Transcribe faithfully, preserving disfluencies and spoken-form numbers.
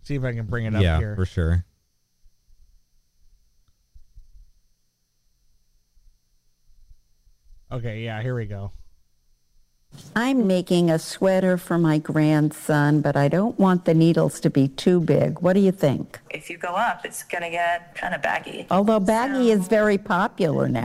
See if I can bring it up yeah, here. for sure. Okay, yeah, here we go. I'm making a sweater for my grandson, but I don't want the needles to be too big. What do you think? If you go up, it's going to get kind of baggy. Although baggy So- is very popular now.